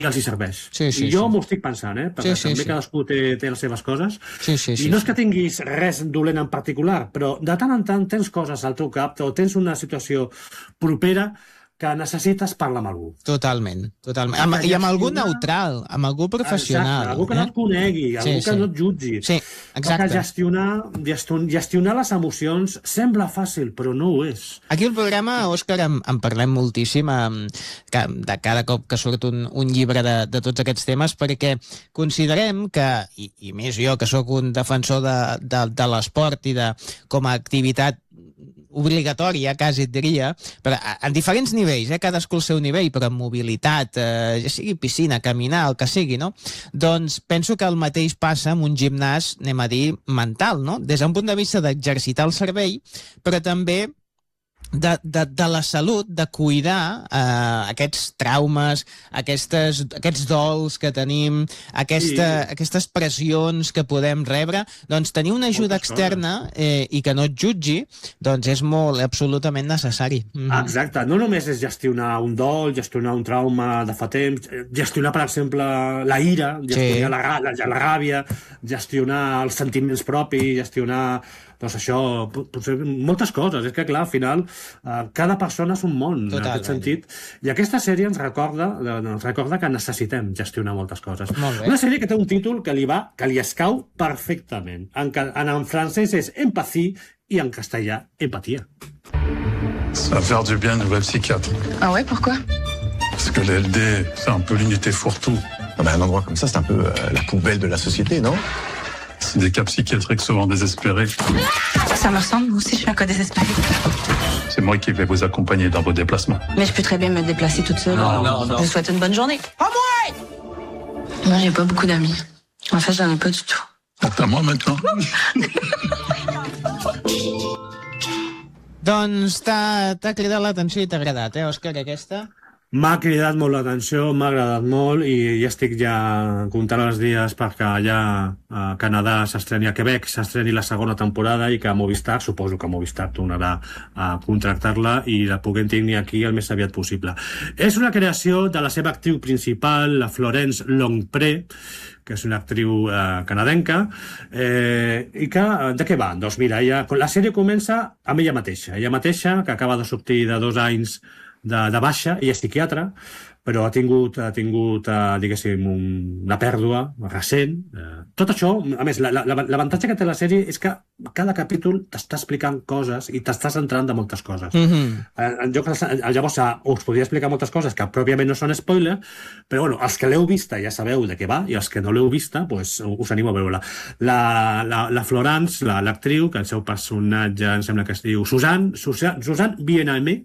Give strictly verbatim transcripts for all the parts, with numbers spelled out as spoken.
els hi serveix. Sí, sí, I jo sí. m'ho estic pensant, eh? Perquè Sí, sí, també sí. cadascú té, té les seves coses. Sí, sí, sí, I no és sí. que tinguis res dolent en particular, però de tant en tant tens coses al teu cap o tens una situació propera que necessites parlar amb algú. Totalment, totalment. Amb, I amb algú neutral, amb algú professional. Exacte, algú que eh? no et conegui, algú Sí, que sí. no et jutgi. Sí, exacte. Perquè gestionar, gestion- gestionar les emocions sembla fàcil, però no ho és. Aquí al programa, Òscar, en, en parlem moltíssim em, que, de cada cop que surt un, un llibre de, de tots aquests temes, perquè considerem que, i, i més jo, que sóc un defensor de, de, de l'esport i de com a activitat obligatòria, quasi et diria, però a- en diferents nivells, eh? Cadascú al seu nivell, però en mobilitat, eh, ja sigui piscina, caminar, el que sigui, no? Doncs penso que el mateix passa amb un gimnàs, anem a dir, mental, no? Des d'un punt de vista d'exercitar el cervell, però també de, de, de la salut, de cuidar eh, aquests traumes, aquestes, aquests dols que tenim, aquesta, Sí. aquestes pressions que podem rebre, doncs tenir una ajuda Moltes externa eh, i que no et jutgi, doncs és molt, absolutament necessari. Mhm. Exacte, no només és gestionar un dol, gestionar un trauma de fa temps, eh, gestionar, per exemple, la ira, gestionar Sí. la, ra- la, la ràbia, gestionar els sentiments propis, gestionar, doncs això, pot- potser moltes coses. És que, clar, al final, eh, cada persona és un món, en Totalment. aquest sentit. I aquesta sèrie ens recorda, eh, ens recorda que necessitem gestionar moltes coses. Molt bé. Una sèrie que té un títol que li va, que li escau perfectament. En, ca- en, en francès és Empathie i en castellà, Empatia. Ça va faire du bien une nouvelle psychiatre. Ah ouais, pourquoi? Parce que l'L D, c'est un peu l'unité fourre-tout. Ah ben, un endroit comme ça, c'est un peu euh, la poubelle de la société, non? C'est des cas psychiatriques souvent désespérés. Ça me ressemble, moi aussi je suis un cas désespéré. C'est moi qui vais vous accompagner dans vos déplacements. Mais je peux très bien me déplacer toute seule. Non, non, Je vous souhaite une bonne journée. Ah ouais! Moi j'ai pas beaucoup d'amis. En fait, j'en ai pas du tout. C'est à moi maintenant. Doncs t'ha t'ha cridat l'atenció i t'ha agradat, eh, Òscar, aquesta? M'ha cridat molt l'atenció, m'ha agradat molt i ja estic ja comptant els dies perquè allà a Canadà s'estreni, a Quebec s'estreni la segona temporada i que Movistar, suposo que Movistar tornarà a contractar-la i la puguem tenir aquí el més aviat possible. És una creació de la seva actriu principal, la Florence Longpré, que és una actriu eh, canadenca, eh, i que, de què va? Doncs mira, ella, la sèrie comença amb ella mateixa, ella mateixa, que acaba de sortir de dos anys de, de baixa, ella és psiquiatra, però ha tingut, ha tingut eh, diguéssim, un, una pèrdua recent. Eh, tot això, a més, l'avantatge que té la sèrie és que cada capítol t'està explicant coses i t'està centrant de moltes coses. Mhm. Eh, en lloc de, llavors eh, us podria explicar moltes coses que pròpiament no són spoiler, però bueno, els que l'heu vista ja sabeu de què va i els que no l'heu vista pues, us animo a veure-la. La, la, la Florence, la- l'actriu, que el seu personatge em sembla que es diu Suzanne, Suzanne, Suzanne Bien-Aimée,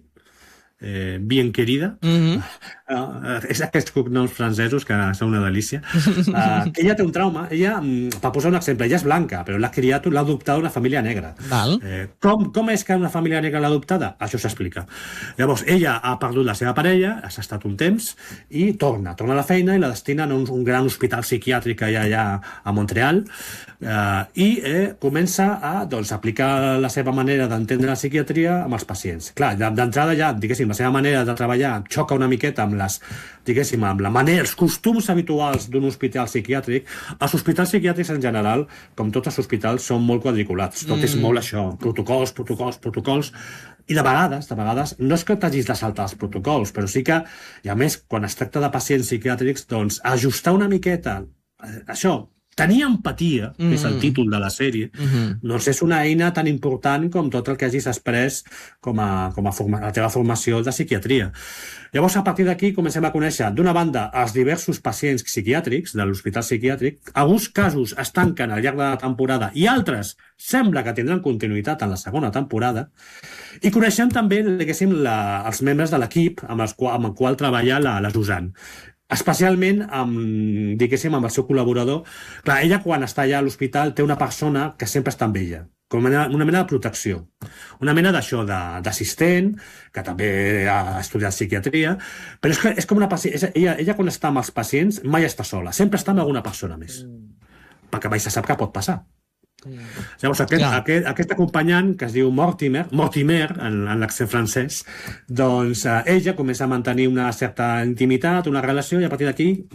eh, bien querida. Mhm. Uh, és aquests cognoms francesos que són una delícia. Uh, ella té un trauma. Ella, mm, per posar un exemple, ella és blanca, però l'ha criat, l'ha adoptat una família negra. Val. Eh, com, com és que una família negra l'ha adoptada? Això s'explica. Llavors, ella ha perdut la seva parella, ha estat un temps, i torna, torna a la feina i la destinen a un, un gran hospital psiquiàtric que hi ha allà a Montreal, eh, i eh, comença a doncs, aplicar la seva manera d'entendre la psiquiatria amb els pacients. Clar, d'entrada ja, diguéssim, la seva manera de treballar xoca una miqueta amb les, diguéssim, amb la manera, els costums habituals d'un hospital psiquiàtric. Els hospitals psiquiàtrics en general, com tots els hospitals, són molt quadriculats. Tot és molt això, protocols, protocols, protocols. I de vegades, de vegades, no és que t'hagis de saltar els protocols, però sí que, i a més, quan es tracta de pacients psiquiàtrics, doncs, ajustar una miqueta eh, això, tenir empatia, que és el títol de la sèrie, doncs és una eina tan important com tot el que hagis après com a, com a forma, la teva formació de psiquiatria. Llavors, a partir d'aquí, comencem a conèixer, d'una banda, els diversos pacients psiquiàtrics de l'hospital psiquiàtric. Alguns casos es tanquen al llarg de la temporada i altres sembla que tindran continuïtat en la segona temporada. I coneixem també, diguéssim, la, els membres de l'equip amb, els qual, amb el qual treballa la, la Suzanne. Especialment amb, diguéssim, amb el seu col·laborador. Clar, ella quan està allà a l'hospital té una persona que sempre està amb ella, com una, una mena de protecció, una mena d'això, d'assistent, que també ha estudiat psiquiatria, però és, que, és com una pacient, és, ella, ella quan està amb els pacients mai està sola, sempre està amb alguna persona més, perquè mai se sap què pot passar. Llavors, aquest, Clar. aquest, aquest acompanyant, que es diu Mortimer, Mortimer en, en l'accent francès, doncs eh, ella comença a mantenir una certa intimitat, una relació, i a partir d'aquí